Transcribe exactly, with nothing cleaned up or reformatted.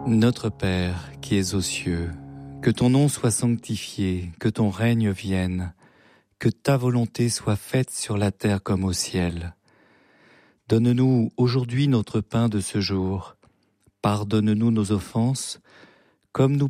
Notre Père qui es aux cieux, que ton nom soit sanctifié, que ton règne vienne, que ta volonté soit faite sur la terre comme au ciel. Donne-nous aujourd'hui notre pain de ce jour. Pardonne-nous nos offenses, comme nous